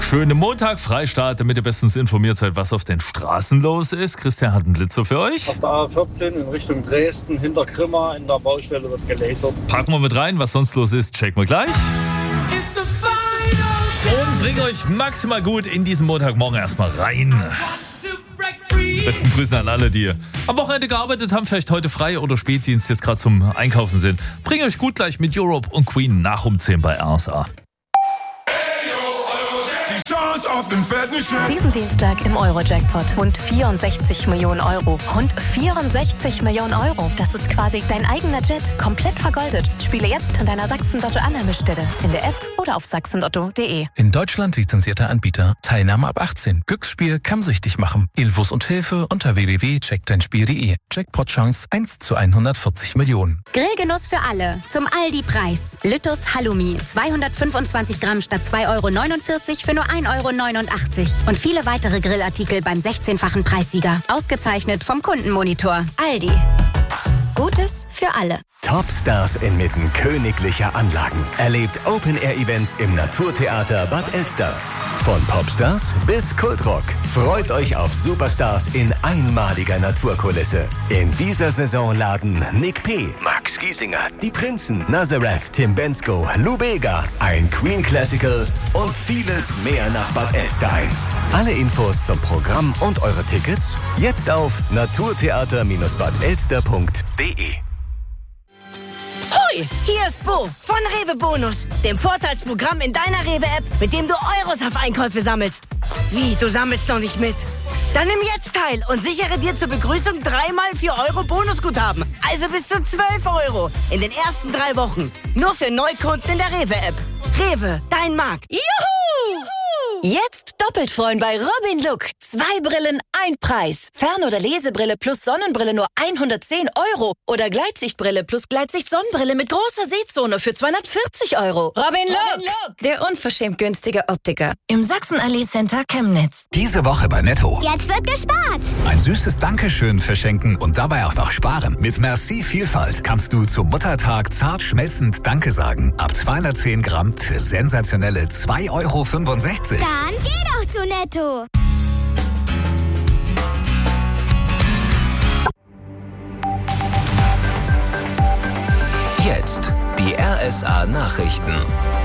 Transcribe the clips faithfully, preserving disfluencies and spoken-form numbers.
Schönen Montag, Freistart, damit ihr bestens informiert seid, was auf den Straßen los ist. Christian hat einen Blitzer für euch. Auf der A vierzehn in Richtung Dresden, hinter Grimma, in der Baustelle wird gelasert. Packen wir mit rein, was sonst los ist, checken wir gleich. Und bringen euch maximal gut in diesen Montagmorgen erstmal rein. Besten Grüßen an alle, die am Wochenende gearbeitet haben, vielleicht heute frei oder Spätdienst jetzt gerade zum Einkaufen sind. Bring euch gut gleich mit Europe und Queen nach um zehn bei R S A. Diesen Dienstag im Euro-Jackpot. Rund vierundsechzig Millionen Euro. Rund vierundsechzig Millionen Euro. Das ist quasi dein eigener Jet. Komplett vergoldet. Spiele jetzt an deiner Sachsen-Lotto-Annahmestelle. In der App oder auf sachsenlotto punkt de. In Deutschland lizenzierter Anbieter. Teilnahme ab achtzehn. Glücksspiel kann süchtig machen. Infos und Hilfe unter w w w punkt check dein spiel punkt de. Jackpot-Chance eins zu hundertvierzig Millionen. Grillgenuss für alle. Zum Aldi-Preis. Lüttus Halloumi. zweihundertfünfundzwanzig Gramm statt zwei Euro neunundvierzig für nur ein Euro neunundachtzig. Und viele weitere Grillartikel beim sechzehnfachen Preissieger. Ausgezeichnet vom Kundenmonitor. Aldi. Gutes für alle. Topstars inmitten königlicher Anlagen. Erlebt Open-Air-Events im Naturtheater Bad Elster. Von Popstars bis Kultrock. Freut euch auf Superstars in einmaliger Naturkulisse. In dieser Saison laden Nick P., Max Giesinger, Die Prinzen, Nazareth, Tim Bensko, Lou Bega, ein Queen Classical und vieles mehr nach Bad Elster ein. Alle Infos zum Programm und eure Tickets jetzt auf naturtheater Bindestrich bad elster punkt de. Hoi, hier ist Bo von Rewe Bonus, dem Vorteilsprogramm in deiner Rewe-App, mit dem du Euros auf Einkäufe sammelst. Wie, du sammelst noch nicht mit? Dann nimm jetzt teil und sichere dir zur Begrüßung dreimal vier Euro Bonusguthaben. Also bis zu zwölf Euro in den ersten drei Wochen. Nur für Neukunden in der Rewe-App. Rewe, dein Markt. Juhu! Jetzt doppelt freuen bei Robin Look. Zwei Brillen, ein Preis. Fern- oder Lesebrille plus Sonnenbrille nur hundertzehn Euro. Oder Gleitsichtbrille plus Gleitsicht-Sonnenbrille mit großer Sehzone für zweihundertvierzig Euro. Robin Look, Robin Look, der unverschämt günstige Optiker. Im Sachsenallee Center Chemnitz. Diese Woche bei Netto. Jetzt wird gespart. Ein süßes Dankeschön verschenken und dabei auch noch sparen. Mit Merci Vielfalt kannst du zum Muttertag zart schmelzend Danke sagen. Ab zweihundertzehn Gramm für sensationelle zwei Euro fünfundsechzig. Dann geh doch zu Netto. Jetzt die R S A-Nachrichten.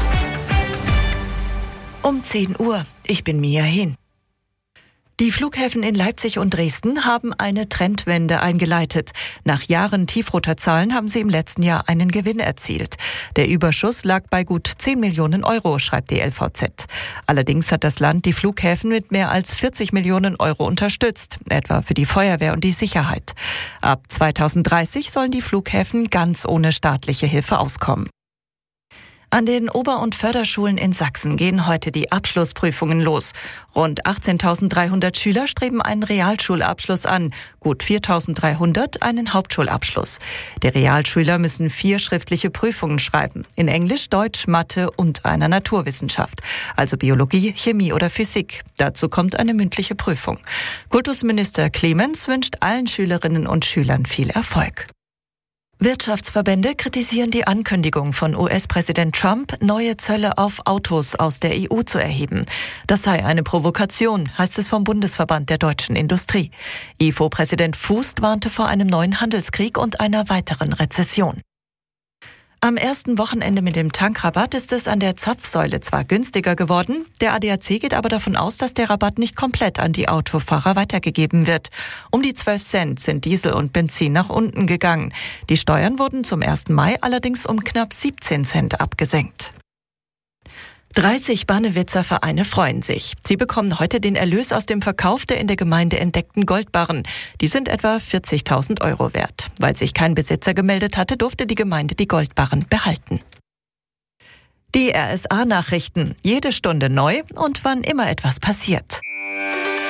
Um zehn Uhr. Ich bin Mia Hin. Die Flughäfen in Leipzig und Dresden haben eine Trendwende eingeleitet. Nach Jahren tiefroter Zahlen haben sie im letzten Jahr einen Gewinn erzielt. Der Überschuss lag bei gut zehn Millionen Euro, schreibt die L V Z. Allerdings hat das Land die Flughäfen mit mehr als vierzig Millionen Euro unterstützt, etwa für die Feuerwehr und die Sicherheit. Ab zweitausenddreißig sollen die Flughäfen ganz ohne staatliche Hilfe auskommen. An den Ober- und Förderschulen in Sachsen gehen heute die Abschlussprüfungen los. Rund achtzehntausenddreihundert Schüler streben einen Realschulabschluss an, gut viertausenddreihundert einen Hauptschulabschluss. Die Realschüler müssen vier schriftliche Prüfungen schreiben, in Englisch, Deutsch, Mathe und einer Naturwissenschaft, also Biologie, Chemie oder Physik. Dazu kommt eine mündliche Prüfung. Kultusminister Clemens wünscht allen Schülerinnen und Schülern viel Erfolg. Wirtschaftsverbände kritisieren die Ankündigung von U S-Präsident Trump, neue Zölle auf Autos aus der E U zu erheben. Das sei eine Provokation, heißt es vom Bundesverband der deutschen Industrie. I F O-Präsident Fußt warnte vor einem neuen Handelskrieg und einer weiteren Rezession. Am ersten Wochenende mit dem Tankrabatt ist es an der Zapfsäule zwar günstiger geworden, der A D A C geht aber davon aus, dass der Rabatt nicht komplett an die Autofahrer weitergegeben wird. Um die zwölf Cent sind Diesel und Benzin nach unten gegangen. Die Steuern wurden zum ersten Mai allerdings um knapp siebzehn Cent abgesenkt. dreißig Bannewitzer Vereine freuen sich. Sie bekommen heute den Erlös aus dem Verkauf der in der Gemeinde entdeckten Goldbarren. Die sind etwa vierzigtausend Euro wert. Weil sich kein Besitzer gemeldet hatte, durfte die Gemeinde die Goldbarren behalten. Die R S A-Nachrichten. Jede Stunde neu und wann immer etwas passiert.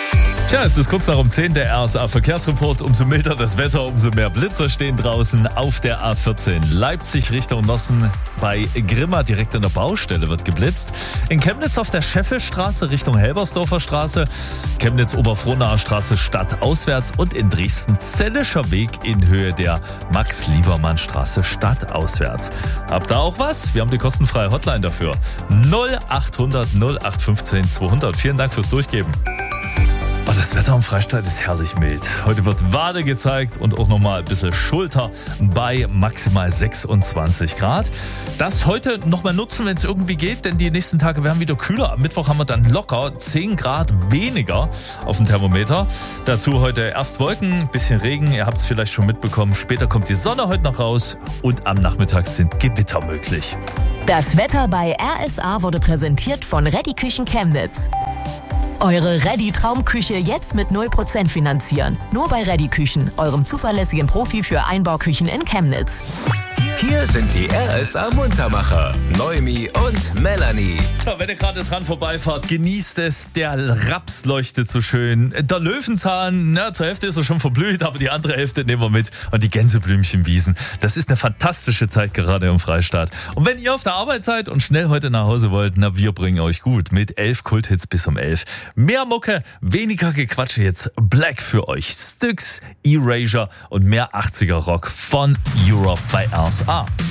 Tja, es ist kurz nach um zehn, der R S A-Verkehrsreport. Umso milder das Wetter, umso mehr Blitzer stehen draußen auf der A vierzehn. Leipzig Richtung Nossen bei Grimma, direkt an der Baustelle wird geblitzt. In Chemnitz auf der Scheffelstraße Richtung Helbersdorfer Straße. Chemnitz Oberfrohnaer Straße stadtauswärts und in Dresden Zellischer Weg in Höhe der Max-Liebermann-Straße stadtauswärts. Habt ihr auch was? Wir haben die kostenfreie Hotline dafür. null achthundert null acht fünfzehn zweihundert. Vielen Dank fürs Durchgeben. Oh, das Wetter am Freistaat ist herrlich mild. Heute wird Wade gezeigt und auch nochmal ein bisschen Schulter bei maximal sechsundzwanzig Grad. Das heute nochmal nutzen, wenn es irgendwie geht, denn die nächsten Tage werden wieder kühler. Am Mittwoch haben wir dann locker zehn Grad weniger auf dem Thermometer. Dazu heute erst Wolken, bisschen Regen, ihr habt es vielleicht schon mitbekommen. Später kommt die Sonne heute noch raus und am Nachmittag sind Gewitter möglich. Das Wetter bei R S A wurde präsentiert von Ready Küchen Chemnitz. Eure Ready Traumküche jetzt mit null Prozent finanzieren. Nur bei Ready Küchen, eurem zuverlässigen Profi für Einbauküchen in Chemnitz. Hier sind die R S A Muntermacher, Noemi und Melanie. So, wenn ihr gerade dran vorbeifahrt, genießt es. Der Raps leuchtet so schön. Der Löwenzahn, na, zur Hälfte ist er schon verblüht, aber die andere Hälfte nehmen wir mit. Und die Gänseblümchenwiesen. Das ist eine fantastische Zeit gerade im Freistaat. Und wenn ihr auf der Arbeit seid und schnell heute nach Hause wollt, na, wir bringen euch gut mit elf Kulthits bis um elf. Mehr Mucke, weniger Gequatsche jetzt. Black für euch. Styx, Erasure und mehr achtziger Rock von Europe bei R S A.